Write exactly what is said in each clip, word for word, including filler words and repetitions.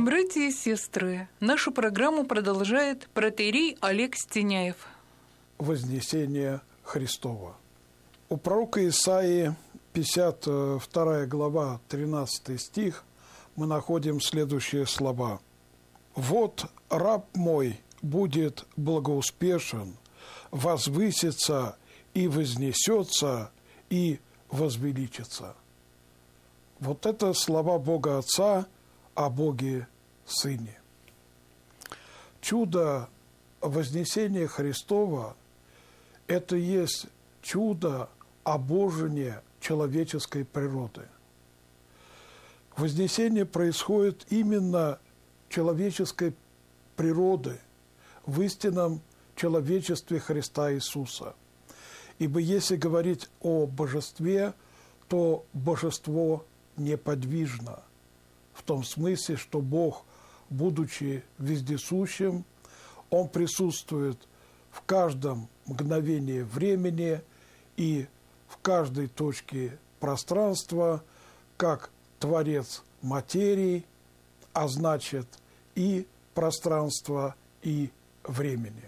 Братья и сестры, нашу программу продолжает протоиерей Олег Стеняев. Вознесение Христова. У пророка Исаии, пятьдесят вторая глава, тринадцатый стих, мы находим следующие слова. «Вот раб мой будет благоуспешен, возвысится и вознесется, и возвеличится». Вот это слова Бога Отца о Боге Сыне. Чудо вознесения Христова – это есть чудо обожения человеческой природы. Вознесение происходит именно человеческой природы в истинном человечестве Христа Иисуса. Ибо если говорить о божестве, то божество неподвижно, в том смысле, что Бог, будучи вездесущим, Он присутствует в каждом мгновении времени и в каждой точке пространства, как Творец материи, а значит и пространства, и времени.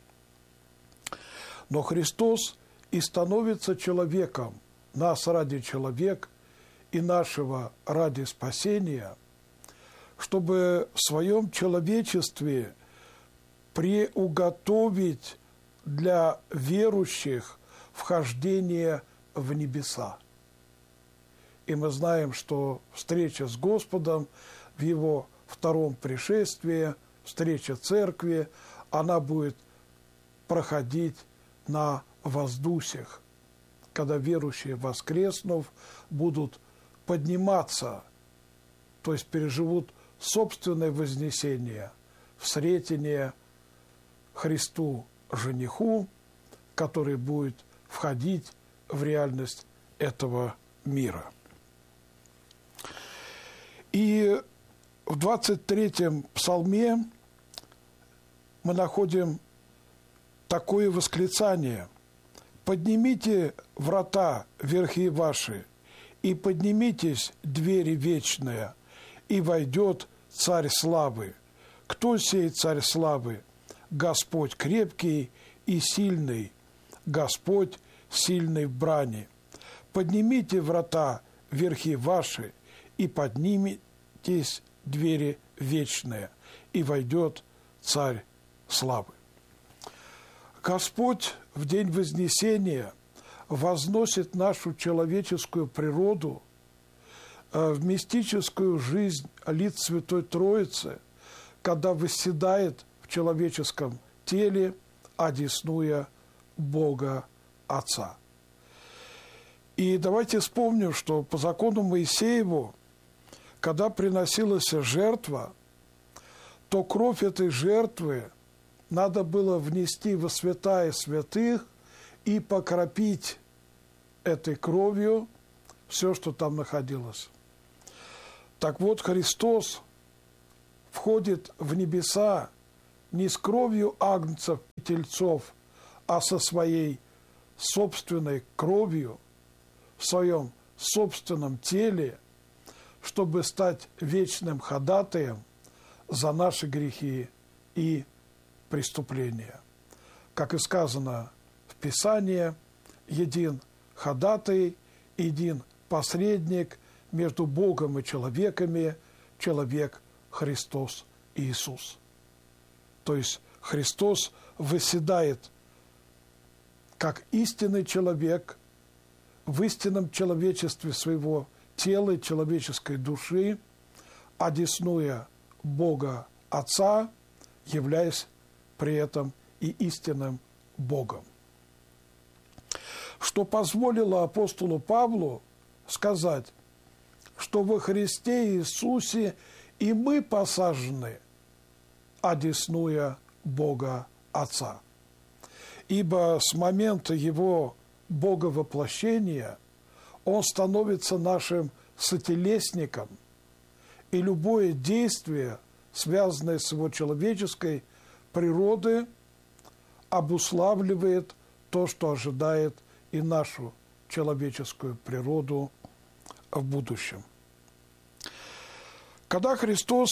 Но Христос и становится человеком, нас ради человек и нашего ради спасения, чтобы в своем человечестве приуготовить для верующих вхождение в небеса. И мы знаем, что встреча с Господом в Его втором пришествии, встреча Церкви, она будет проходить на воздусиях, когда верующие, воскреснув, будут подниматься, то есть переживут собственное вознесение в сретение Христу жениху, который будет входить в реальность этого мира. И в двадцать третьем псалме мы находим такое восклицание: «Поднимите врата верхи ваши, и поднимитесь двери вечные, и войдет Царь славы. Кто сей Царь славы? Господь крепкий и сильный, Господь сильный в брани. Поднимите врата верхи ваши, и поднимитесь двери вечные, и войдет Царь славы». Господь в день Вознесения возносит нашу человеческую природу в мистическую жизнь лиц Святой Троицы, когда восседает в человеческом теле, одесную Бога Отца. И давайте вспомним, что по закону Моисееву, когда приносилась жертва, то кровь этой жертвы надо было внести во святая святых и покропить этой кровью все, что там находилось. Так вот, Христос входит в небеса не с кровью агнцев и тельцов, а со своей собственной кровью в своем собственном теле, чтобы стать вечным ходатаем за наши грехи и преступления. Как и сказано в Писании, един ходатай, един посредник между Богом и человеками, человек Христос Иисус. То есть Христос восседает как истинный человек в истинном человечестве своего тела и человеческой души, одесную Бога Отца, являясь при этом и истинным Богом. Что позволило апостолу Павлу сказать, что во Христе Иисусе и мы посажены, одесную Бога Отца. Ибо с момента Его Боговоплощения Он становится нашим сотелесником, и любое действие, связанное с Его человеческой природой, обуславливает то, что ожидает и нашу человеческую природу в будущем. Когда Христос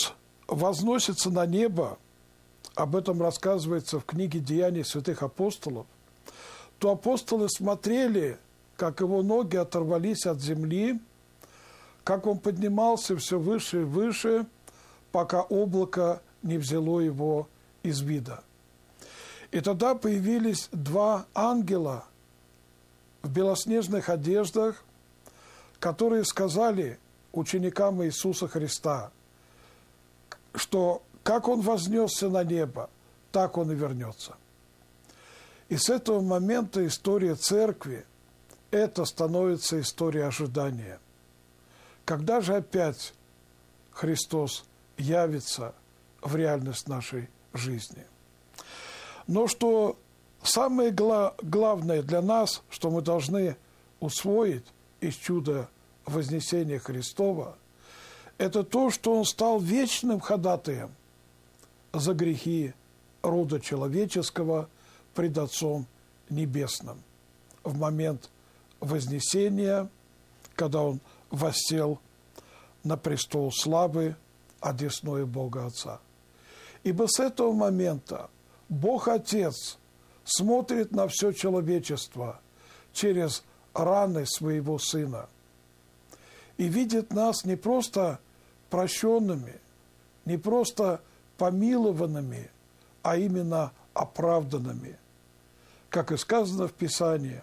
возносится на небо, об этом рассказывается в книге «Деяний святых апостолов», то апостолы смотрели, как его ноги оторвались от земли, как он поднимался все выше и выше, пока облако не взяло его из вида. И тогда появились два ангела в белоснежных одеждах, которые сказали ученикам Иисуса Христа, что как он вознесся на небо, так он и вернется. И с этого момента история церкви – это становится история ожидания. Когда же опять Христос явится в реальность нашей жизни? Но что самое гла- главное для нас, что мы должны усвоить из чуда вознесения Христова, это то, что Он стал вечным ходатаем за грехи рода человеческого пред Отцом Небесным в момент вознесения, когда Он воссел на престол славы одесную Бога Отца. Ибо с этого момента Бог Отец смотрит на все человечество через раны своего Сына и видит нас не просто прощенными, не просто помилованными, а именно оправданными. Как и сказано в Писании,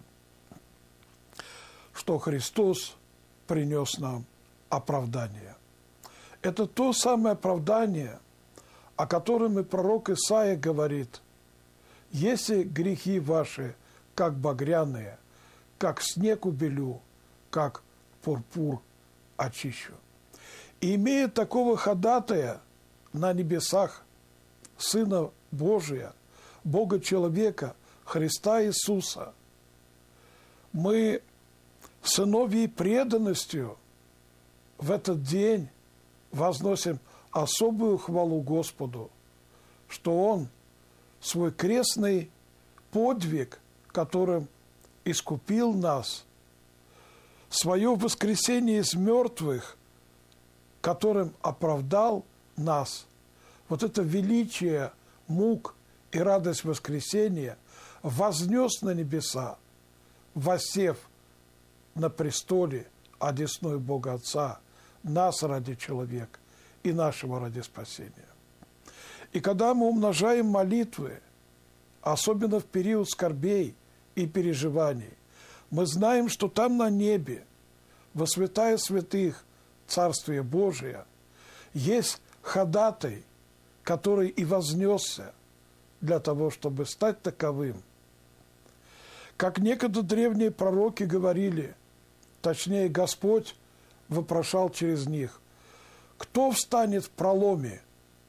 что Христос принес нам оправдание. Это то самое оправдание, о котором и пророк Исаия говорит: «Если грехи ваши, как багряные, как снег убелю, как пурпур очищу». И имея такого ходатая на небесах, Сына Божия, Бога-человека, Христа Иисуса, мы сыновьей преданностью в этот день возносим особую хвалу Господу, что Он свой крестный подвиг, которым искупил нас, свое воскресение из мертвых, которым оправдал нас, вот это величие мук и радость воскресения вознес на небеса, воссев на престоле одесную Бога Отца, нас ради человека и нашего ради спасения. И когда мы умножаем молитвы, особенно в период скорбей и переживаний, мы знаем, что там на небе, во святая святых, Царствие Божие, есть ходатай, который и вознесся для того, чтобы стать таковым. Как некогда древние пророки говорили, точнее, Господь вопрошал через них: кто встанет в проломе?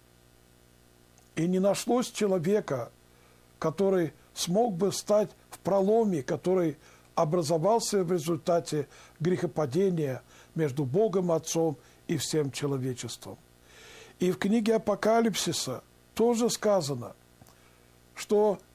И не нашлось человека, который смог бы стать в проломе, который образовался в результате грехопадения между Богом Отцом и всем человечеством. И в книге Апокалипсиса тоже сказано, что